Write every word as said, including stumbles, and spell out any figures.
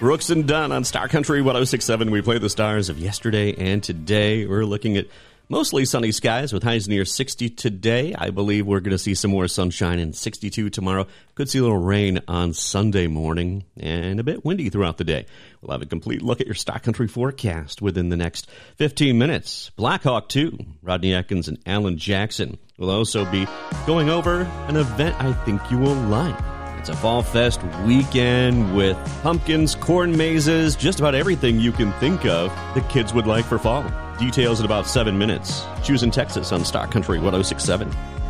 Brooks and Dunn on Star Country one oh six point seven. We play the stars of yesterday and today. We're looking at mostly sunny skies with highs near sixty today. I believe we're going to see some more sunshine and sixty-two tomorrow. Could see a little rain on Sunday morning and a bit windy throughout the day. We'll have a complete look at your Star Country forecast within the next fifteen minutes. Blackhawk two, Rodney Atkins and Alan Jackson will also be going over an event I think you will like. It's a Fall Fest weekend with pumpkins, corn mazes, just about everything you can think of the kids would like for fall. Details in about seven minutes. Choose in Texas on Star Country one oh six point seven.